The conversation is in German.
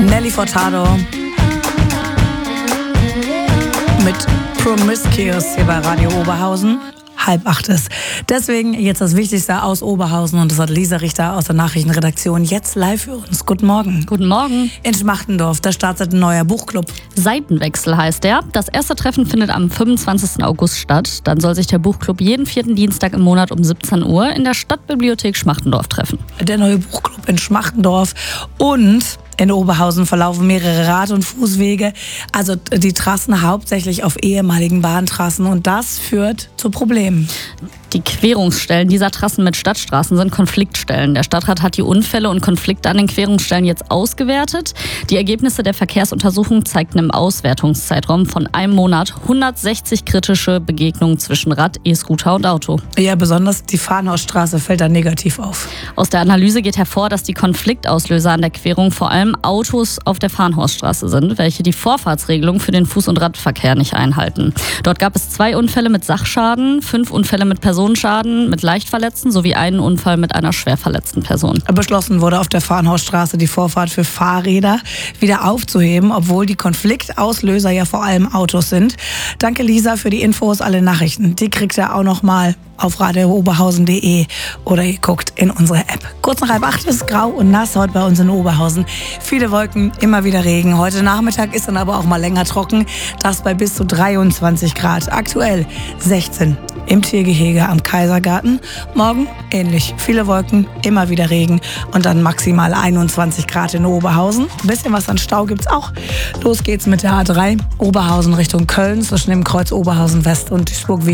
Nelly Furtado mit Promiscuous hier bei Radio Oberhausen. 7:30. Deswegen jetzt das Wichtigste aus Oberhausen und das hat Lisa Richter aus der Nachrichtenredaktion jetzt live für uns. Guten Morgen. Guten Morgen. In Schmachtendorf, da startet ein neuer Buchclub. Seitenwechsel heißt der. Das erste Treffen findet am 25. August statt. Dann soll sich der Buchclub jeden 4. Dienstag im Monat um 17 Uhr in der Stadtbibliothek Schmachtendorf treffen. Der neue Buchclub in Schmachtendorf und in Oberhausen verlaufen mehrere Rad- und Fußwege, also die Trassen hauptsächlich auf ehemaligen Bahntrassen und das führt zu Problemen. Die Querungsstellen dieser Trassen mit Stadtstraßen sind Konfliktstellen. Der Stadtrat hat die Unfälle und Konflikte an den Querungsstellen jetzt ausgewertet. Die Ergebnisse der Verkehrsuntersuchung zeigten im Auswertungszeitraum von einem Monat 160 kritische Begegnungen zwischen Rad, E-Scooter und Auto. Ja, besonders die Farnhausstraße fällt da negativ auf. Aus der Analyse geht hervor, dass die Konfliktauslöser an der Querung vor allem Autos auf der Farnhausstraße sind, welche die Vorfahrtsregelung für den Fuß- und Radverkehr nicht einhalten. Dort gab es 2 Unfälle mit Sachschaden, 5 Unfälle mit Personenschaden mit Leichtverletzten sowie einen Unfall mit einer schwer verletzten Person. Beschlossen wurde auf der Farnhausstraße die Vorfahrt für Fahrräder wieder aufzuheben, obwohl die Konfliktauslöser ja vor allem Autos sind. Danke Lisa für die Infos, alle Nachrichten. Die kriegt ihr auch noch mal auf radiooberhausen.de oder ihr guckt in unsere App. Kurz nach 7:30 ist grau und nass heute bei uns in Oberhausen. Viele Wolken, immer wieder Regen. Heute Nachmittag ist dann aber auch mal länger trocken. Das bei bis zu 23 Grad. Aktuell 16 im Tiergehege am Kaisergarten. Morgen ähnlich. Viele Wolken, immer wieder Regen und dann maximal 21 Grad in Oberhausen. Ein bisschen was an Stau gibt's auch. Los geht's mit der A3 Oberhausen Richtung Köln zwischen dem Kreuz Oberhausen West und Duisburg